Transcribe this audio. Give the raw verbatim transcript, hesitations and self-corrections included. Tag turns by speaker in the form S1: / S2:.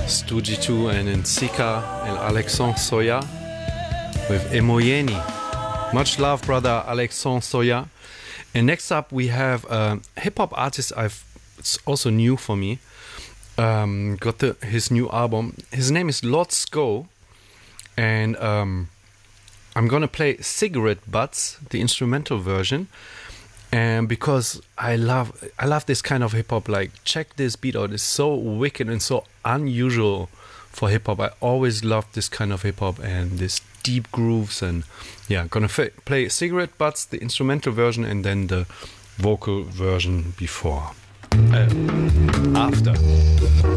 S1: Stu G two and Nsika and Alexandre Soya with Emoyeni. Much love, brother Alexandre Soya. And next up we have a hip-hop artist I've it's also new for me. Um, got the, his new album. His name is Lord Sko. And um, I'm gonna play Cigarette Butts, the instrumental version. And because I love I love this kind of hip hop, like check this beat out, it's so wicked and so unusual for hip hop. I always loved this kind of hip hop and this deep grooves, and yeah, gonna f- play Cigarette Butts, the instrumental version, and then the vocal version before uh, after.